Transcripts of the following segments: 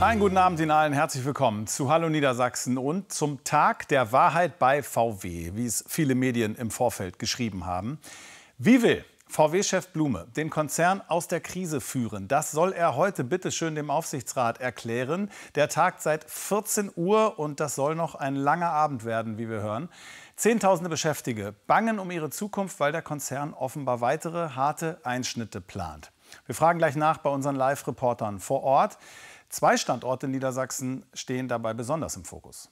Einen guten Abend Ihnen allen, herzlich willkommen zu Hallo Niedersachsen und zum Tag der Wahrheit bei VW, wie es viele Medien im Vorfeld geschrieben haben. Wie will VW-Chef Blume den Konzern aus der Krise führen? Das soll er heute bitteschön dem Aufsichtsrat erklären. Der tagt seit 14 Uhr und das soll noch ein langer Abend werden, wie wir hören. Zehntausende Beschäftigte bangen um ihre Zukunft, weil der Konzern offenbar weitere harte Einschnitte plant. Wir fragen gleich nach bei unseren Live-Reportern vor Ort. 2 Standorte in Niedersachsen stehen dabei besonders im Fokus.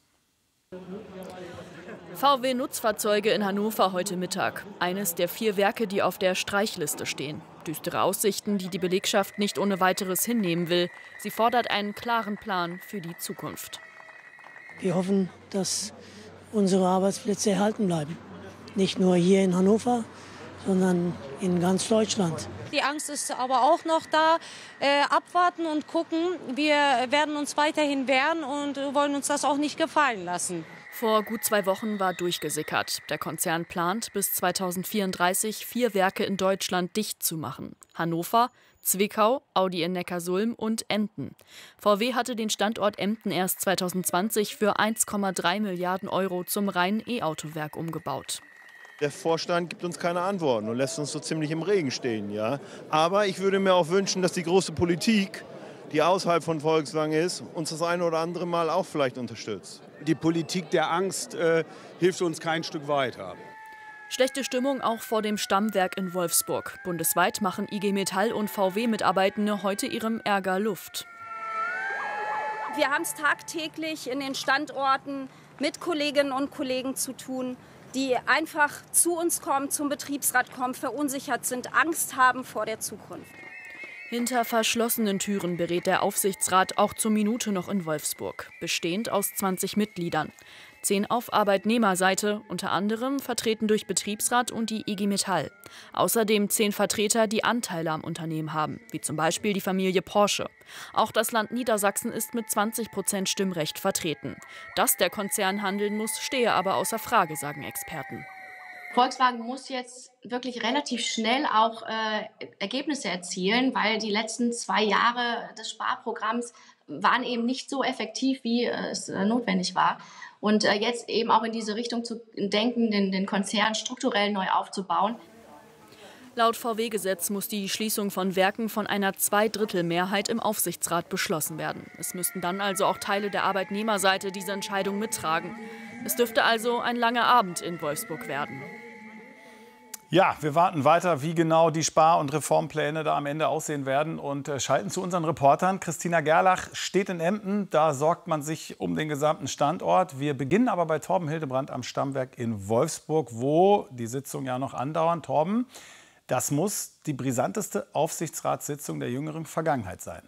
VW-Nutzfahrzeuge in Hannover heute Mittag. Eines der 4 Werke, die auf der Streichliste stehen. Düstere Aussichten, die die Belegschaft nicht ohne weiteres hinnehmen will. Sie fordert einen klaren Plan für die Zukunft. Wir hoffen, dass unsere Arbeitsplätze erhalten bleiben. Nicht nur hier in Hannover, sondern in ganz Deutschland. Die Angst ist aber auch noch da. Abwarten und gucken. Wir werden uns weiterhin wehren und wollen uns das auch nicht gefallen lassen. Vor gut 2 Wochen war durchgesickert. Der Konzern plant, bis 2034 4 Werke in Deutschland dicht zu machen. Hannover, Zwickau, Audi in Neckarsulm und Emden. VW hatte den Standort Emden erst 2020 für 1,3 Milliarden € zum reinen E-Auto-Werk umgebaut. Der Vorstand gibt uns keine Antworten und lässt uns so ziemlich im Regen stehen. Ja? Aber ich würde mir auch wünschen, dass die große Politik, die außerhalb von Volkswagen ist, uns das eine oder andere Mal auch vielleicht unterstützt. Die Politik der Angst hilft uns kein Stück weiter. Schlechte Stimmung auch vor dem Stammwerk in Wolfsburg. Bundesweit machen IG Metall und VW-Mitarbeitende heute ihrem Ärger Luft. Wir haben es tagtäglich in den Standorten mit Kolleginnen und Kollegen zu tun, die einfach zu uns kommen, zum Betriebsrat kommen, verunsichert sind, Angst haben vor der Zukunft. Hinter verschlossenen Türen berät der Aufsichtsrat auch zur Minute noch in Wolfsburg, bestehend aus 20 Mitgliedern. 10 auf Arbeitnehmerseite, unter anderem vertreten durch Betriebsrat und die IG Metall. Außerdem 10 Vertreter, die Anteile am Unternehmen haben, wie zum Beispiel die Familie Porsche. Auch das Land Niedersachsen ist mit 20% Stimmrecht vertreten. Dass der Konzern handeln muss, stehe aber außer Frage, sagen Experten. Volkswagen muss jetzt wirklich relativ schnell auch Ergebnisse erzielen, weil die letzten 2 Jahre des Sparprogramms waren eben nicht so effektiv, wie es notwendig war. Und jetzt eben auch in diese Richtung zu denken, den Konzern strukturell neu aufzubauen. Laut VW-Gesetz muss die Schließung von Werken von einer 2/3-Mehrheit im Aufsichtsrat beschlossen werden. Es müssten dann also auch Teile der Arbeitnehmerseite diese Entscheidung mittragen. Es dürfte also ein langer Abend in Wolfsburg werden. Ja, wir warten weiter, wie genau die Spar- und Reformpläne da am Ende aussehen werden und schalten zu unseren Reportern. Christina Gerlach steht in Emden, da sorgt man sich um den gesamten Standort. Wir beginnen aber bei Torben Hildebrand am Stammwerk in Wolfsburg, wo die Sitzungen ja noch andauern. Torben, das muss die brisanteste Aufsichtsratssitzung der jüngeren Vergangenheit sein.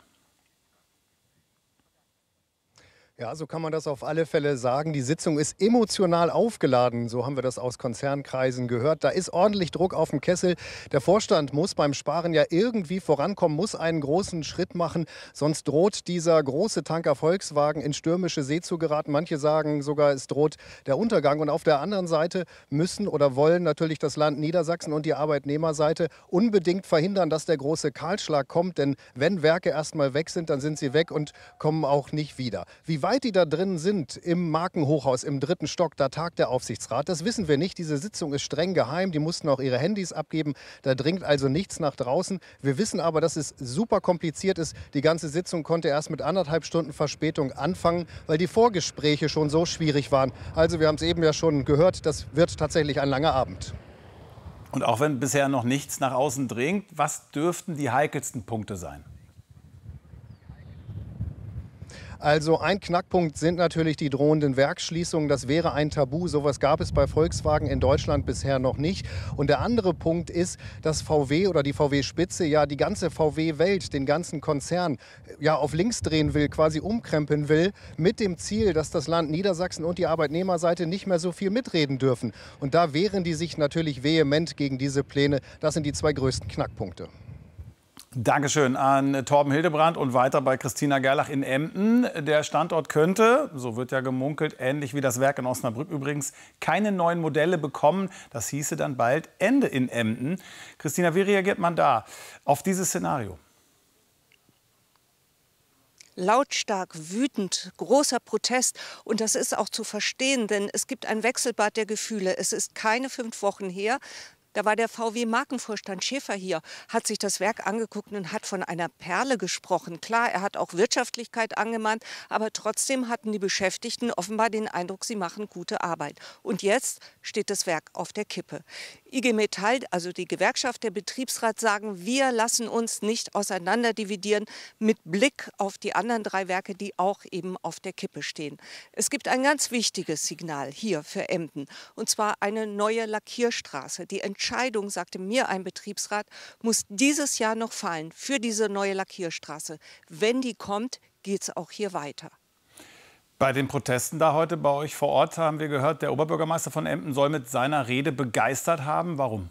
Ja, so kann man das auf alle Fälle sagen. Die Sitzung ist emotional aufgeladen, so haben wir das aus Konzernkreisen gehört. Da ist ordentlich Druck auf dem Kessel. Der Vorstand muss beim Sparen ja irgendwie vorankommen, muss einen großen Schritt machen, sonst droht dieser große Tanker Volkswagen in stürmische See zu geraten. Manche sagen sogar, es droht der Untergang. Und auf der anderen Seite müssen oder wollen natürlich das Land Niedersachsen und die Arbeitnehmerseite unbedingt verhindern, dass der große Kahlschlag kommt. Denn wenn Werke erstmal weg sind, dann sind sie weg und kommen auch nicht wieder. Wie weit die da drin sind, im Markenhochhaus, im 3. Stock, da tagt der Aufsichtsrat, das wissen wir nicht. Diese Sitzung ist streng geheim, die mussten auch ihre Handys abgeben. Da dringt also nichts nach draußen. Wir wissen aber, dass es super kompliziert ist. Die ganze Sitzung konnte erst mit 1,5 Stunden Verspätung anfangen, weil die Vorgespräche schon so schwierig waren. Also wir haben es eben ja schon gehört, das wird tatsächlich ein langer Abend. Und auch wenn bisher noch nichts nach außen dringt, was dürften die heikelsten Punkte sein? Also ein Knackpunkt sind natürlich die drohenden Werksschließungen. Das wäre ein Tabu. Sowas gab es bei Volkswagen in Deutschland bisher noch nicht. Und der andere Punkt ist, dass VW oder die VW-Spitze ja die ganze VW-Welt, den ganzen Konzern ja auf links drehen will, quasi umkrempeln will, mit dem Ziel, dass das Land Niedersachsen und die Arbeitnehmerseite nicht mehr so viel mitreden dürfen. Und da wehren die sich natürlich vehement gegen diese Pläne. Das sind die 2 größten Knackpunkte. Dankeschön an Torben Hildebrand und weiter bei Christina Gerlach in Emden. Der Standort könnte, so wird ja gemunkelt, ähnlich wie das Werk in Osnabrück übrigens, keine neuen Modelle bekommen. Das hieße dann bald Ende in Emden. Christina, wie reagiert man da auf dieses Szenario? lautstark, wütend, großer Protest. Und das ist auch zu verstehen, denn es gibt ein Wechselbad der Gefühle. Es ist keine 5 Wochen her. Da war der VW-Markenvorstand Schäfer hier, hat sich das Werk angeguckt und hat von einer Perle gesprochen. Klar, er hat auch Wirtschaftlichkeit angemahnt, aber trotzdem hatten die Beschäftigten offenbar den Eindruck, sie machen gute Arbeit. Und jetzt steht das Werk auf der Kippe. IG Metall, also die Gewerkschaft, der Betriebsrat sagen, wir lassen uns nicht auseinanderdividieren mit Blick auf die anderen 3 Werke, die auch eben auf der Kippe stehen. Es gibt ein ganz wichtiges Signal hier für Emden, und zwar eine neue Lackierstraße. Die Entscheidung, sagte mir ein Betriebsrat, muss dieses Jahr noch fallen für diese neue Lackierstraße. Wenn die kommt, geht es auch hier weiter. Bei den Protesten da heute bei euch vor Ort haben wir gehört, der Oberbürgermeister von Emden soll mit seiner Rede begeistert haben. Warum?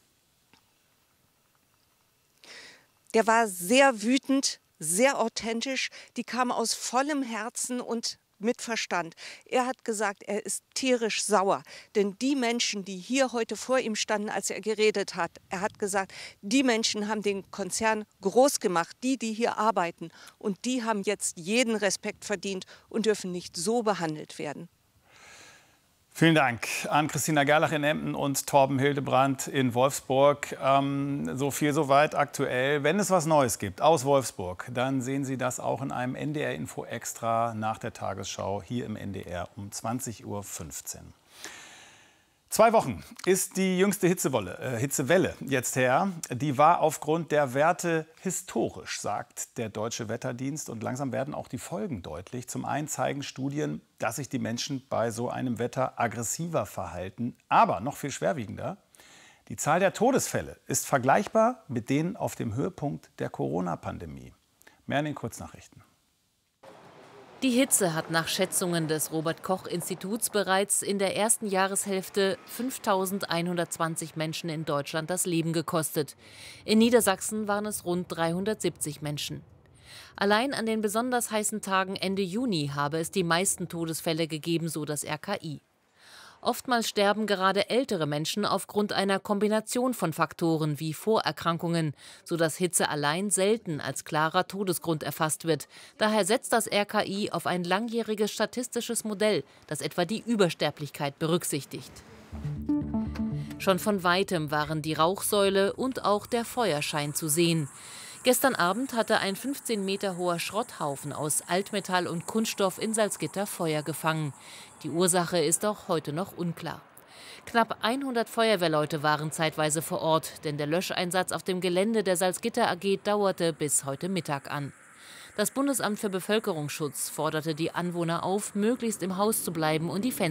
Der war sehr wütend, sehr authentisch. Die kam aus vollem Herzen und mit Verstand. Er hat gesagt, er ist tierisch sauer. Denn die Menschen, die hier heute vor ihm standen, als er geredet hat, er hat gesagt, die Menschen haben den Konzern groß gemacht, die hier arbeiten. Und die haben jetzt jeden Respekt verdient und dürfen nicht so behandelt werden. Vielen Dank an Christina Gerlach in Emden und Torben Hildebrandt in Wolfsburg. So viel soweit aktuell. Wenn es was Neues gibt aus Wolfsburg, dann sehen Sie das auch in einem NDR-Info Extra nach der Tagesschau hier im NDR um 20:15 Uhr. 2 Wochen ist die jüngste Hitzewelle jetzt her. Die war aufgrund der Werte historisch, sagt der Deutsche Wetterdienst. Und langsam werden auch die Folgen deutlich. Zum einen zeigen Studien, dass sich die Menschen bei so einem Wetter aggressiver verhalten. Aber noch viel schwerwiegender, die Zahl der Todesfälle ist vergleichbar mit denen auf dem Höhepunkt der Corona-Pandemie. Mehr in den Kurznachrichten. Die Hitze hat nach Schätzungen des Robert-Koch-Instituts bereits in der ersten Jahreshälfte 5.120 Menschen in Deutschland das Leben gekostet. In Niedersachsen waren es rund 370 Menschen. Allein an den besonders heißen Tagen Ende Juni habe es die meisten Todesfälle gegeben, so das RKI. Oftmals sterben gerade ältere Menschen aufgrund einer Kombination von Faktoren wie Vorerkrankungen, sodass Hitze allein selten als klarer Todesgrund erfasst wird. Daher setzt das RKI auf ein langjähriges statistisches Modell, das etwa die Übersterblichkeit berücksichtigt. Schon von weitem waren die Rauchsäule und auch der Feuerschein zu sehen. Gestern Abend hatte ein 15 Meter hoher Schrotthaufen aus Altmetall und Kunststoff in Salzgitter Feuer gefangen. Die Ursache ist auch heute noch unklar. Knapp 100 Feuerwehrleute waren zeitweise vor Ort, denn der Löscheinsatz auf dem Gelände der Salzgitter AG dauerte bis heute Mittag an. Das Bundesamt für Bevölkerungsschutz forderte die Anwohner auf, möglichst im Haus zu bleiben und die Fenster